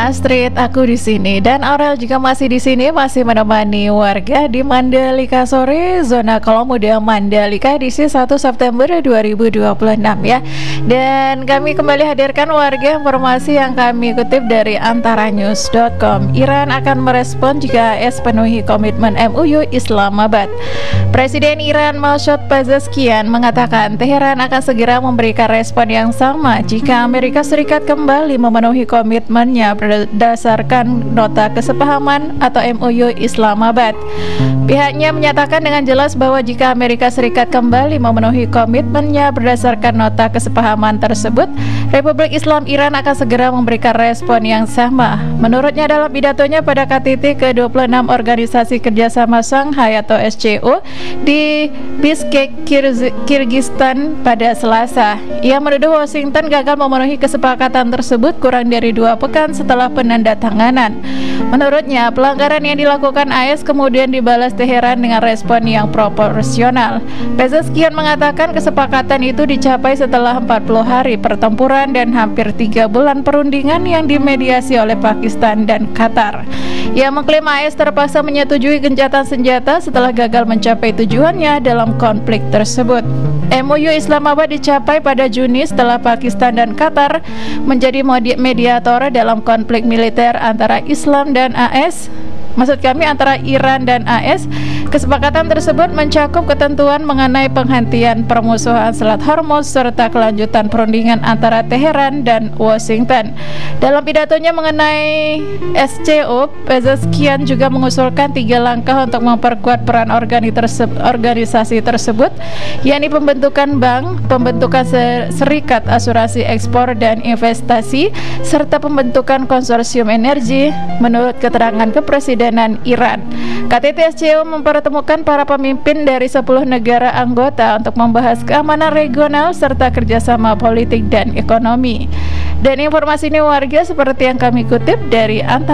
Astrid, aku di sini dan Aurel juga masih di sini, masih menemani warga di Mandalika sore, zona Komodo Mandalika di 1 September 2026 ya. Dan kami kembali hadirkan warga informasi yang kami kutip dari antaranews.com. Iran akan merespon jika AS penuhi komitmen MOU Islamabad. Presiden Iran Masoud Pezeshkian mengatakan Teheran akan segera memberikan respon yang sama jika Amerika Serikat kembali memenuhi komitmennya berdasarkan nota kesepahaman atau MOU Islamabad. Pihaknya menyatakan dengan jelas bahwa jika Amerika Serikat kembali memenuhi komitmennya berdasarkan nota kesepahaman tersebut, Republik Islam Iran akan segera memberikan respon yang sama. Menurutnya dalam pidatonya pada KTT ke-26 Organisasi Kerjasama Shanghai atau SCO di Bishkek, Kirgistan pada Selasa, ia menuduh Washington gagal memenuhi kesepakatan tersebut kurang dari 2 pekan setelah penandatanganan. Menurutnya, pelanggaran yang dilakukan AS kemudian dibalas Teheran dengan respon yang proporsional. Pezeshkian mengatakan kesepakatan itu dicapai setelah 40 hari pertempuran dan hampir 3 bulan perundingan yang dimediasi oleh Pakistan dan Qatar. Ia mengklaim AS terpaksa menyetujui gencatan senjata setelah gagal mencapai tujuannya dalam konflik tersebut. MOU Islamabad dicapai pada Juni setelah Pakistan dan Qatar menjadi mediator dalam konflik militer antara Islam dan AS. Maksud kami antara Iran dan AS. Kesepakatan tersebut mencakup ketentuan mengenai penghentian permusuhan Selat Hormuz serta kelanjutan perundingan antara Teheran dan Washington. Dalam pidatonya mengenai SCO, Pezeshkian juga mengusulkan 3 langkah untuk memperkuat peran organisasi tersebut, yakni pembentukan bank, pembentukan serikat asuransi ekspor dan investasi, serta pembentukan konsorsium energi menurut keterangan Kepresidenan Iran. KTT SCO mempertemukan para pemimpin dari 10 negara anggota untuk membahas keamanan regional serta kerjasama politik dan ekonomi. Dan informasi ini warga seperti yang kami kutip dari